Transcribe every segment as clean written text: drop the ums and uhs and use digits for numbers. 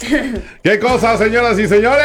¿Qué cosas, señoras y señores?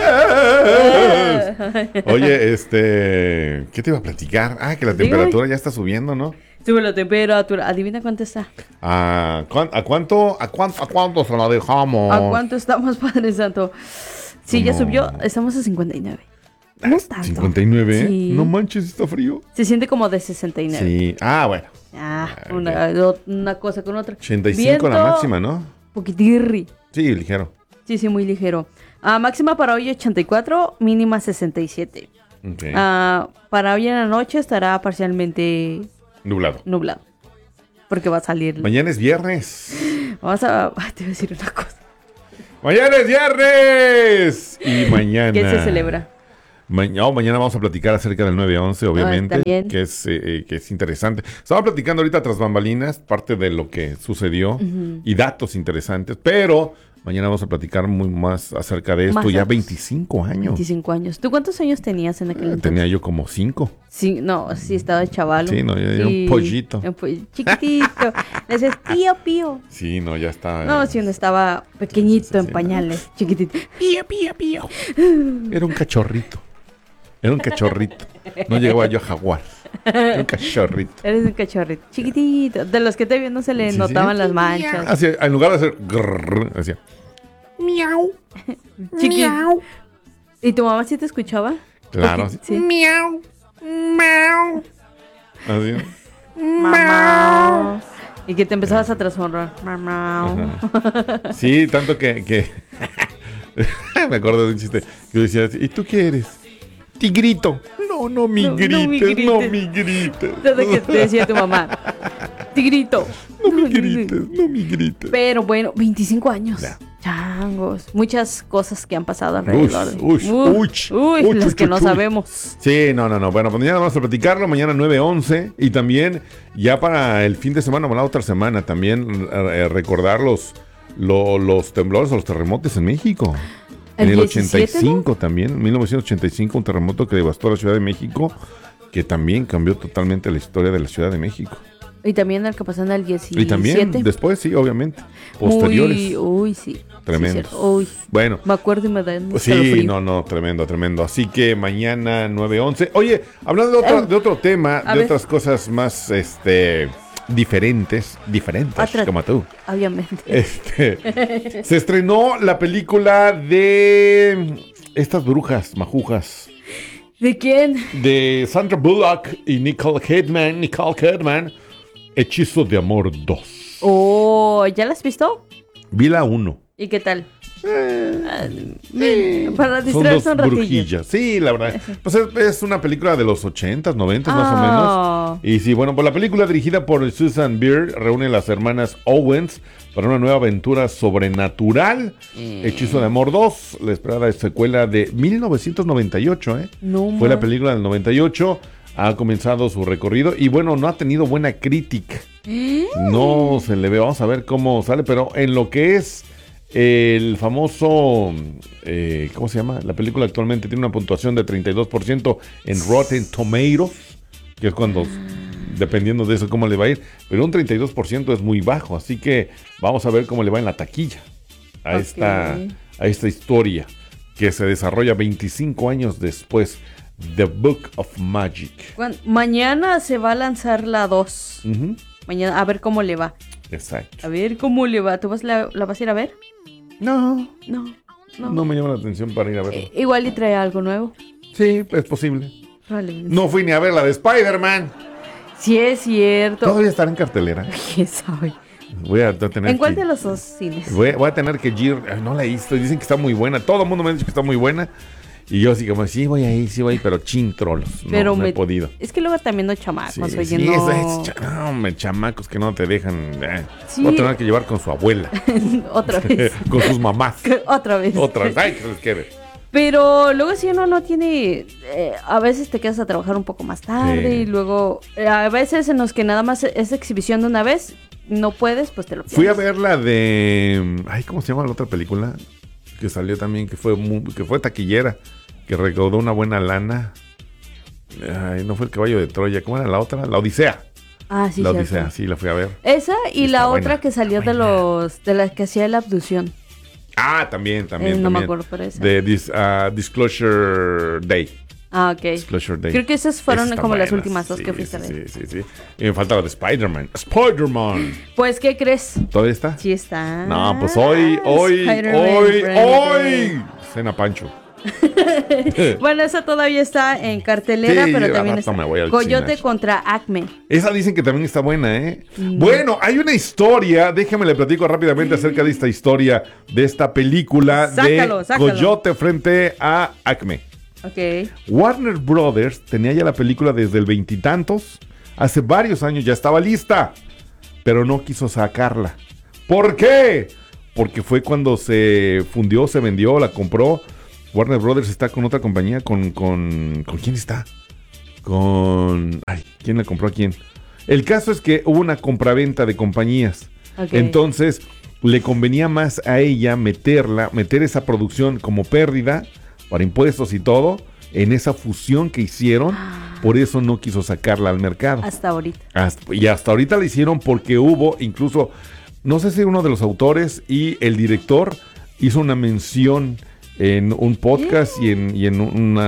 Oye, ¿qué te iba a platicar? Ah, que la temperatura ya está subiendo, ¿no? Sube la temperatura. Adivina cuánto está. ¿A cuánto se la dejamos? ¿A cuánto estamos, Padre Santo? Sí, ya No. subió. Estamos a 59. No es tanto. 59, Sí. No manches, está frío. Se siente como de 69. Sí. Ah, bueno. Una cosa con otra. 85 la máxima, ¿no? Poquitirri. Sí, ligero. Sí, muy ligero. Máxima para hoy 84, mínima 67. Okay. Para hoy en la noche estará parcialmente Nublado. Porque va a salir. Mañana es viernes. Te voy a decir una cosa. Mañana es viernes. Y mañana. ¿Qué se celebra? Mañana vamos a platicar acerca del 9/11, obviamente, también. que es interesante. Estaba platicando ahorita tras bambalinas, parte de lo que sucedió y datos interesantes, pero mañana vamos a platicar muy más acerca de esto. Más Ya datos. 25 años. 25 años. ¿Tú cuántos años tenías en aquel entonces? Tenía yo como 5. Sí, no, sí estaba chavalo. Sí, no, yo era un pollito. Chiquitito. Le decías, pío. Sí, no, ya está. No, sí, uno estaba pequeñito Sí. en pañales, chiquitito. Pío. Era un cachorrito. No llegaba yo a jaguar. Era un cachorrito. Eres un cachorrito, chiquitito. De los que te vi no se le Sí, notaban sí. las manchas. Hacía, en lugar de hacer grrr, hacía miau. Chiquito. ¿Y tu mamá sí te escuchaba? Claro, Porque- así. sí. Miau. Así. Mamá. Y que te empezabas a transformar. Mamá. Ajá. Sí, tanto que me acuerdo de un chiste que decía, ¿y tú qué eres? Tigrito. No me No, no me grites, grites. no me grites. Todo que te decía tu mamá. Tigrito. No me grites. Pero bueno, 25 años. Ya. Changos. Muchas cosas que han pasado alrededor. uch, Las que no uch. sabemos. Sí, no. Bueno, pues mañana vamos a platicarlo. Mañana 9/11. Y también, ya para el fin de semana, o la otra semana, también recordar los temblores o los terremotos en México. En el 17, 85 también, en 1985, un terremoto que devastó la Ciudad de México, que también cambió totalmente la historia de la Ciudad de México. Y también el que pasó en el 17. Y también después, sí, obviamente, posteriores. Uy, sí. Tremendo. Sí, uy. Bueno. Me acuerdo y me da Pues mucho sí, frío. no, tremendo. Así que mañana 9/11. Oye, hablando de otro tema, a de ver. otras cosas más diferentes, Otra- como tú. Obviamente. Se estrenó la película de estas brujas majujas ¿De quién? de Sandra Bullock y Nicole Kidman, Hechizo de Amor 2. Oh, ¿ya la has visto? Vi la 1. ¿Y qué tal? Son Para dos distraerse un ratillo. brujillas. Sí, la verdad. Pues es una película de los 80s, 90s más o menos. Y sí, bueno, pues la película dirigida por Susan Beer reúne a las hermanas Owens para una nueva aventura sobrenatural. Hechizo de Amor 2, la esperada secuela de 1998, ¿eh? No, Fue la ma. película del 98. Ha comenzado su recorrido y bueno, no ha tenido buena crítica. No se le ve, vamos a ver cómo sale, pero en lo que es el famoso, ¿cómo se llama? La película actualmente tiene una puntuación de 32% en Rotten Tomatoes, que es cuando, dependiendo de eso, cómo le va a ir, pero un 32% es muy bajo, así que vamos a ver cómo le va en la taquilla a, Ok. a esta historia que se desarrolla 25 años después. The Book of Magic. Mañana se va a lanzar la 2. Ujú, Mañana, a ver cómo le va. exacto. A ver cómo le va. ¿Tú la vas a ir a ver? No No. me llama la atención para ir a verlo. Igual y trae algo nuevo. Sí, es posible. Probablemente. No fui ni a ver la de Spider-Man. Sí es cierto. Todavía estará en cartelera. ¿Quién sabe? Voy a tener ¿En cuál que, de los dos cines? voy a tener que ir. No la he visto. Dicen que está muy buena. Todo el mundo me ha dicho que está muy buena. Y yo así como, sí voy a ir, pero chin trolos. No, no he podido. Es que luego también los chamacos, Sí, oye, sí, no. no, hombre, chamacos que no te dejan. Sí. Voy a tener que llevar con su abuela. Otra vez. Con sus mamás. Otra vez. Otra vez. Ay, que se les quede. Pero luego si uno no tiene, a veces te quedas a trabajar un poco más tarde Sí. y luego a veces en los que nada más es exhibición de una vez, no puedes, pues te lo pierdes. Fui a ver la de. Ay, ¿cómo se llama la otra película? Que salió también, que fue taquillera, que recaudó una buena lana. Ay, no fue El Caballo de Troya. ¿Cómo era la otra? La Odisea. Ah, sí, La cierto. Odisea, sí, la fui a ver. Esa y Está la buena, otra que salió está buena. de la que hacía la abducción. También. No me acuerdo por eso. De Disclosure Day. Ok. Disclosure Day. Creo que esas fueron como las últimas dos sí, que fuiste a ver. Sí. Y me falta la de Spider-Man. ¡Spider-Man! Pues, ¿qué crees? ¿Todavía está? Sí está. No, pues hoy. Spider-Man. Cena Pancho. Bueno, esa todavía está en cartelera, Sí, pero al también rato está me voy al Coyote cine. contra Acme. Esa dicen que también está buena, ¿eh? Bueno, hay una historia, déjame le platico rápidamente acerca de esta historia, de esta película Sácalo. Coyote frente a Acme. Ok. Warner Brothers tenía ya la película desde el veintitantos, hace varios años ya estaba lista, pero no quiso sacarla. ¿Por qué? Porque fue cuando se fundió, se vendió, la compró. Warner Brothers está con otra compañía, ¿con quién está? ¿Quién la compró a quién? El caso es que hubo una compraventa de compañías. Okay. Entonces, le convenía más a ella meter esa producción como pérdida para impuestos y todo, en esa fusión que hicieron. Por eso no quiso sacarla al mercado. Hasta ahorita. Hasta ahorita la hicieron porque hubo incluso, no sé si uno de los autores y el director hizo una mención en un podcast y en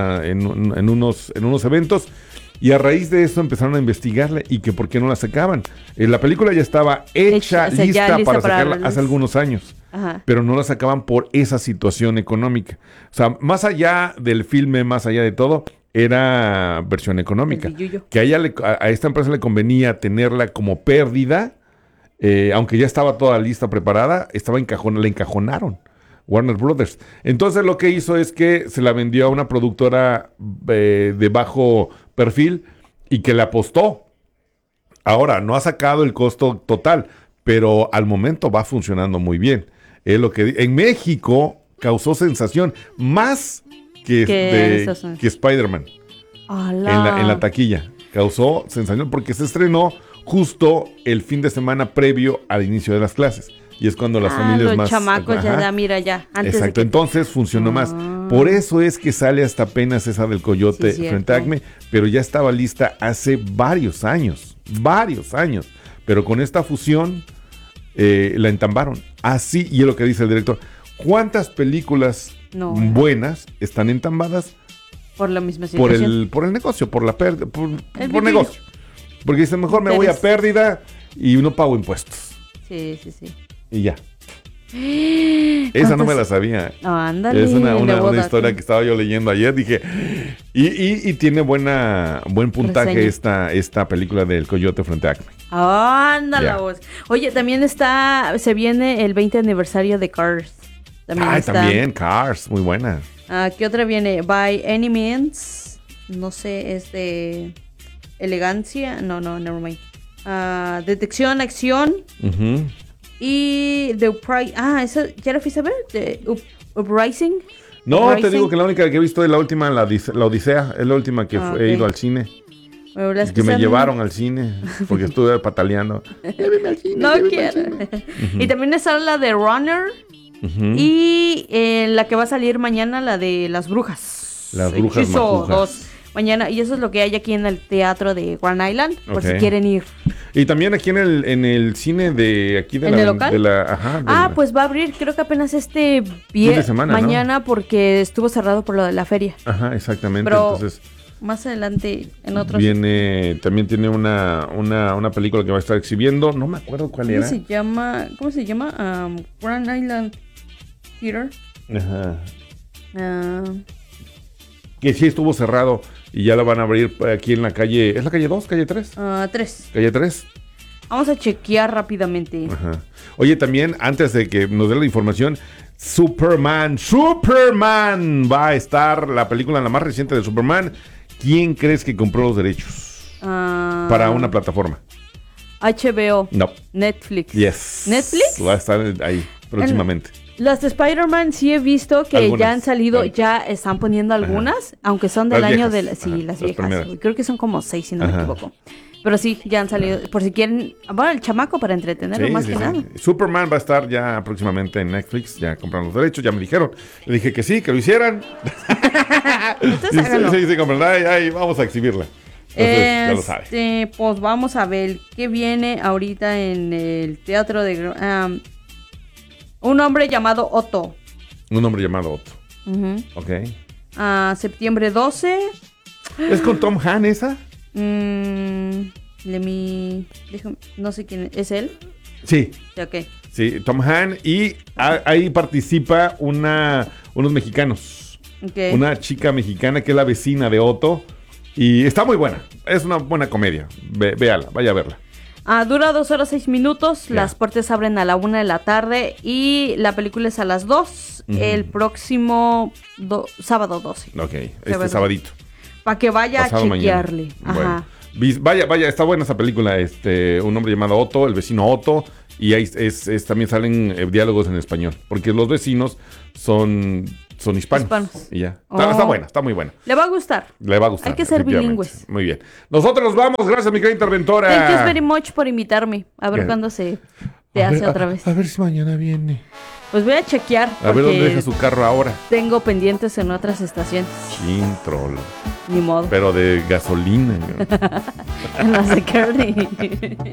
unos eventos, y a raíz de eso empezaron a investigarle y que por qué no la sacaban. La película ya estaba hecha, o sea, lista para para sacarla hace algunos años. Ajá. Pero no la sacaban por esa situación económica. O sea, más allá del filme, más allá de todo, era versión económica. Que a esta empresa le convenía tenerla como pérdida, aunque ya estaba toda lista, preparada, la encajonaron. Warner Brothers. Entonces lo que hizo es que se la vendió a una productora de bajo perfil y que le apostó. Ahora, no ha sacado el costo total, pero al momento va funcionando muy bien. Es lo que en México causó sensación más que Spider-Man en la taquilla. Causó sensación porque se estrenó justo el fin de semana previo al inicio de las clases. Y es cuando las familias los más... chamacos ya. Antes exacto, entonces funcionó más. Por eso es que sale hasta apenas esa del Coyote frente a Acme, pero ya estaba lista hace varios años. Pero con esta fusión la entambaron. Así, y es lo que dice el director. ¿Cuántas películas buenas están entambadas? Por la misma situación. Por el negocio, por negocio. Porque dice, mejor me voy a pérdida y no pago impuestos. Sí. Y ya. Esa no me la sabía. Ándale. Es una historia que estaba yo leyendo ayer. Dije, y tiene buen puntaje esta película del Coyote frente a Acme. Ándala vos. Oye, también se viene el 20 aniversario de Cars. También Cars, muy buena. ¿Qué otra viene? By Any Means. No sé, es de elegancia. No, never mind. Detección, acción. Y The Uprising. ¿Eso ya lo fuiste a ver? The Uprising. No, te digo que la única que he visto es la última, la Odisea. Es la última que he ido al cine. Que me llevaron al cine porque estuve pataleando. Lléveme al cine. No quiero. Y también está la de Runner. Y la que va a salir mañana, la de las brujas. Las brujas macujas. 2. Mañana, y eso es lo que hay aquí en el teatro de Grand Island, por si quieren ir. Y también aquí en el cine de aquí de ¿En el local? Pues va a abrir, creo que apenas fin de semana, mañana, ¿no? Porque estuvo cerrado por lo de la feria. Ajá, exactamente. Pero entonces más adelante en otros. También tiene una película que va a estar exhibiendo, no me acuerdo cuál era. ¿Cómo se llama? Grand Island Theater. Ajá. Que sí estuvo cerrado y ya la van a abrir aquí en la calle. ¿Es la calle 2? ¿Calle 3? 3. ¿Calle 3? Vamos a chequear rápidamente. Ajá. Oye, también, antes de que nos dé la información, Superman va a estar, la película, la más reciente de Superman. ¿Quién crees que compró los derechos para una plataforma? HBO. No. Netflix. Yes. ¿Netflix? Va a estar ahí próximamente. Las de Spider-Man sí he visto que algunas, ya han salido, ya están poniendo algunas, aunque son del las año viejas. de las viejas. Primeras. Creo que son como 6, si no me equivoco. Pero sí, ya han salido, por si quieren, bueno, el chamaco para entretenerlo más que nada. Superman va a estar ya próximamente en Netflix, ya compraron los derechos, ya me dijeron. Le dije que sí, que lo hicieran. sí, compran, ahí vamos a exhibirla. Entonces, ya lo sabe. Pues vamos a ver qué viene ahorita en el teatro de... un hombre llamado Otto. Un hombre llamado Otto. Ujú. Ok. Septiembre 12. ¿Es con Tom Hanks esa? No sé quién es él. Sí. Sí, ok. Sí, Tom Hanks. Y ahí participa unos mexicanos. Ok. Una chica mexicana que es la vecina de Otto. Y está muy buena. Es una buena comedia. Véala, vaya a verla. Dura 2 horas 6 minutos. Ya. Las puertas abren a la 1 de la tarde. Y la película es a las 2. Ujú. El próximo sábado 12. Ok, este Sábado. sabadito. Para que vaya Pasado a mañana. chequearle. Bueno. Ajá. Vaya, está buena esa película. Un hombre llamado Otto, el vecino Otto. Y ahí también salen diálogos en español. Porque los vecinos son hispanos. Y ya. Está buena, está muy buena. Le va a gustar. Le va a gustar. Hay que ser efectivamente. bilingües. Muy bien. Nosotros nos vamos. Gracias, mi querida interventora. Thank you very much por invitarme. A ver ¿Qué? cuándo se te hace otra vez. A ver si mañana viene. Pues voy a chequear. A ver dónde porque deja su carro ahora. tengo pendientes en otras estaciones. Chin, troll. Ni modo. Pero de gasolina. En las de Kearney.